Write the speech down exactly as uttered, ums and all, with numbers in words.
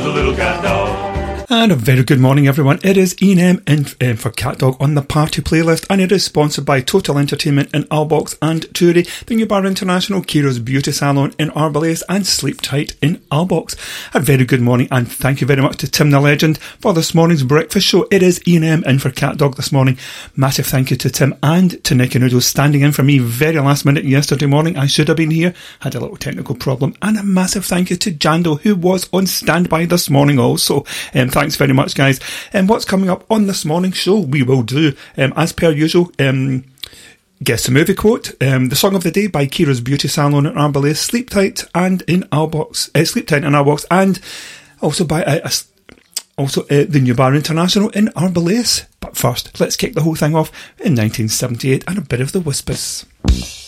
a little cat dog. And a very good morning, everyone. It is E and M in, um, for Cat Dog on the party playlist, and it is sponsored by Total Entertainment in Albox and Turi, the New Bar International, Kira's Beauty Salon in Arbalace, and Sleep Tight in Albox. A very good morning, and thank you very much to Tim the Legend for this morning's breakfast show. It is E and M in for Cat Dog this morning. Massive thank you to Tim and to Nicky Noodles standing in for me very last minute yesterday morning. I should have been here, had a little technical problem, and a massive thank you to Jando, who was on standby this morning also. Um, Thanks very much, guys. And um, what's coming up on this morning's show? We will do, um, as per usual, um, guess the movie quote, um, the song of the day by Kira's Beauty Salon in Arbalace, Sleep Tight and in Albox, uh, Sleep Tight in Albox, and also by uh, a, also uh, the New Bar International in Arbalace. But first, let's kick the whole thing off in nineteen seventy-eight and a bit of the Whispers.